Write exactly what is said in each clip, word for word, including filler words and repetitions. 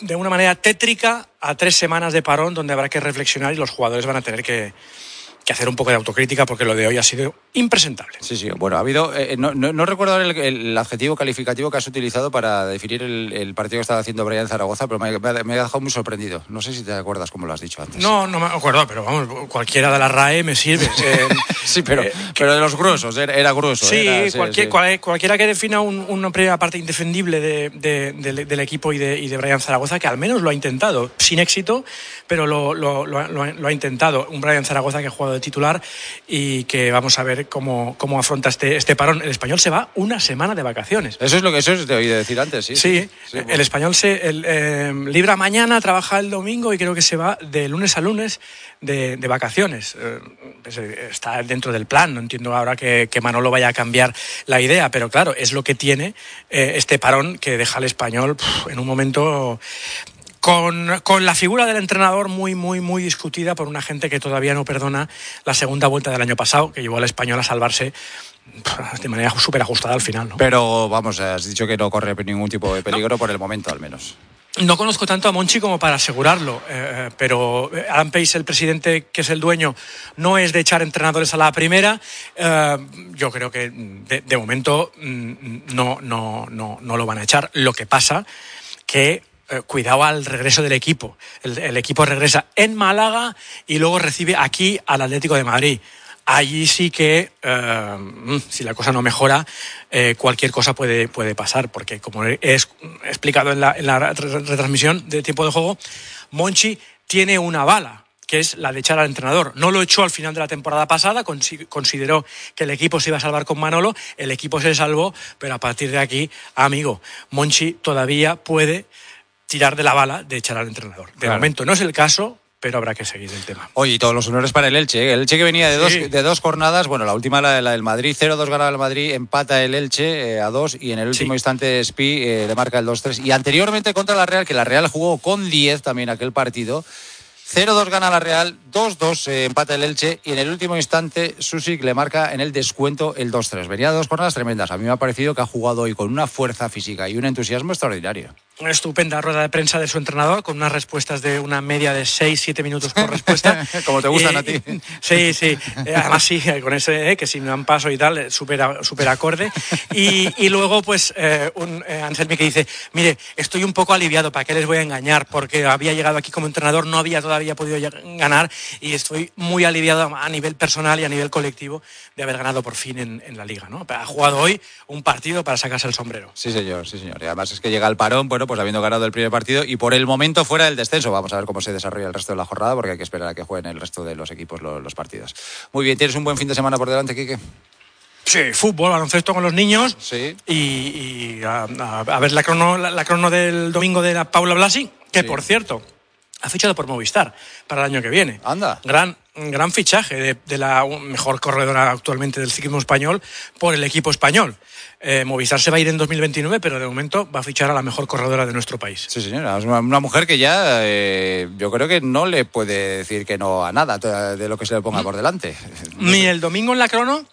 de una manera tétrica a tres semanas de parón donde habrá que reflexionar y los jugadores van a tener que, que hacer un poco de autocrítica porque lo de hoy ha sido impresentable. Sí, sí, bueno, ha habido... Eh, no, no, no recuerdo el, el adjetivo calificativo que has utilizado para definir el, el partido que estaba haciendo Brian Zaragoza, pero me, me, me ha dejado muy sorprendido. No sé si te acuerdas cómo lo has dicho antes. No, no me acuerdo, pero vamos, cualquiera de la R A E me sirve. Eh, sí, pero, eh, pero de los gruesos, era, era grueso. Sí, era, sí, cualquier, sí. Cual, cualquiera que defina un, una primera parte indefendible de, de, de, del equipo y de, y de Brian Zaragoza, que al menos lo ha intentado, sin éxito, pero lo, lo, lo, lo, lo ha intentado. Un Brian Zaragoza que ha jugado de titular y que vamos a ver cómo, cómo afronta este, este parón. El Español se va una semana de vacaciones. Eso es lo que eso te oí decir antes, sí. Sí, sí, sí el bueno. Español se el, eh, libra mañana, trabaja el domingo y creo que se va de lunes a lunes de, de vacaciones. Eh, pues, está dentro del plan, no entiendo ahora que, que Manolo vaya a cambiar la idea, pero claro, es lo que tiene eh, este parón que deja al Español pff, en un momento... Con, con la figura del entrenador muy, muy, muy discutida por una gente que todavía no perdona la segunda vuelta del año pasado, que llevó al Español a salvarse de manera súper ajustada al final, ¿no? Pero, vamos, has dicho que no corre ningún tipo de peligro no. por el momento, al menos. No conozco tanto a Monchi como para asegurarlo, eh, pero Adam Pace, el presidente que es el dueño, no es de echar entrenadores a la primera. Eh, yo creo que de, de momento no, no, no, no lo van a echar. Lo que pasa que... cuidado al regreso del equipo. El, el equipo regresa en Málaga y luego recibe aquí al Atlético de Madrid. Allí sí que, eh, si la cosa no mejora, eh, cualquier cosa puede, puede pasar, porque como he explicado en la, en la retransmisión de tiempo de juego, Monchi tiene una bala, que es la de echar al entrenador. No lo echó al final de la temporada pasada, consideró que el equipo se iba a salvar con Manolo, el equipo se salvó, pero a partir de aquí, amigo, Monchi todavía puede tirar de la bala de echar al entrenador. De claro. momento no es el caso, pero habrá que seguir el tema. Oye, y todos los honores para el Elche. ¿eh? El Elche que venía de, sí. dos, de dos jornadas, bueno, la última la, la del Madrid, cero dos gana el Madrid, empata el Elche eh, a dos y en el último sí. instante Spi eh, le marca el dos tres. Y anteriormente contra la Real, que la Real jugó con diez también aquel partido, cero dos gana la Real, dos dos eh, empata el Elche y en el último instante Susic le marca en el descuento el dos tres. Venía de dos jornadas tremendas. A mí me ha parecido que ha jugado hoy con una fuerza física y un entusiasmo extraordinario. Una estupenda rueda de prensa de su entrenador con unas respuestas de una media de seis siete minutos por respuesta. Como te gustan eh, a ti. Sí, sí. Eh, además sí, con ese eh, que si me dan paso y tal, súper super acorde. Y, y luego pues eh, un eh, Anselmi que dice, mire, estoy un poco aliviado, ¿para qué les voy a engañar? Porque había llegado aquí como entrenador, no había todavía podido ganar y estoy muy aliviado a nivel personal y a nivel colectivo de haber ganado por fin en, en la Liga, ¿no? Ha jugado hoy un partido para sacarse el sombrero. Sí, señor, sí, señor. Y además es que llega el parón, bueno, pues habiendo ganado el primer partido y por el momento fuera del descenso. Vamos a ver cómo se desarrolla el resto de la jornada porque hay que esperar a que jueguen el resto de los equipos los, los partidos. Muy bien, ¿tienes un buen fin de semana por delante, Quique? Sí, fútbol, baloncesto con los niños. Sí. Y, y a, a, a ver la crono, la, la crono del domingo de la Paula Blasi, que sí. por cierto ha fichado por Movistar para el año que viene. Anda. Gran, gran fichaje de, de la mejor corredora actualmente del ciclismo español por el equipo español. Eh, Movistar se va a ir en dos mil veintinueve, pero de momento va a fichar a la mejor corredora de nuestro país. Sí, señora. Es una, una mujer que ya eh, yo creo que no le puede decir que no a nada de lo que se le ponga por delante. Ni el domingo en la crono,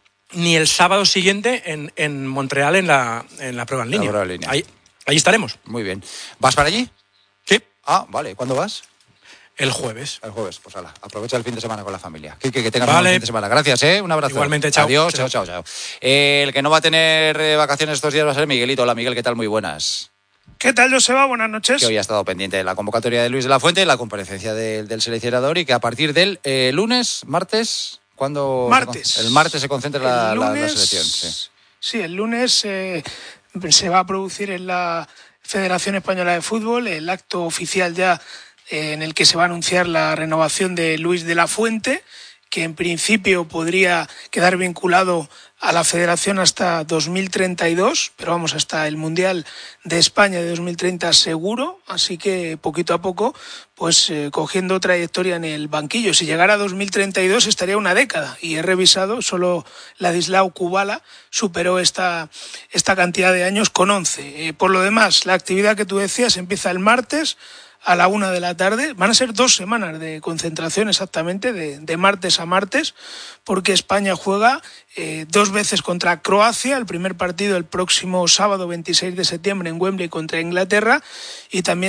ni el sábado siguiente en, en Montreal en la, en la prueba en línea. Prueba en línea. Ahí, ahí estaremos. Muy bien. ¿Vas para allí? Sí. Ah, vale. ¿Cuándo vas? El jueves. El jueves, pues ala, aprovecha el fin de semana con la familia. Que, que, que tengas vale. un buen fin de semana. Gracias, ¿eh? Un abrazo. Igualmente, chao. Adiós, chao, chao, chao. Eh, el que no va a tener eh, vacaciones estos días va a ser Miguelito. Hola, Miguel, ¿qué tal? Muy buenas. ¿Qué tal, Joseba? Buenas noches. Que hoy ha estado pendiente de la convocatoria de Luis de la Fuente, la comparecencia de, del seleccionador y que a partir del eh, lunes, martes, ¿cuándo? Martes. Se, el martes se concentra la, lunes, la, la selección. Sí, sí el lunes eh, se va a producir en la Federación Española de Fútbol el acto oficial ya en el que se va a anunciar la renovación de Luis de la Fuente, que en principio podría quedar vinculado a la federación hasta dos mil treinta y dos, pero vamos, hasta el Mundial de España de dos mil treinta seguro, así que poquito a poco, pues eh, cogiendo trayectoria en el banquillo. Si llegara a dos mil treinta y dos estaría una década, y he revisado, solo Ladislao Kubala superó esta, esta cantidad de años con once. Eh, por lo demás, la actividad que tú decías empieza el martes, a la una de la tarde. Van a ser dos semanas de concentración exactamente, de, de martes a martes, porque España juega eh, dos veces contra Croacia, el primer partido el próximo sábado veintiséis de septiembre en Wembley contra Inglaterra, y también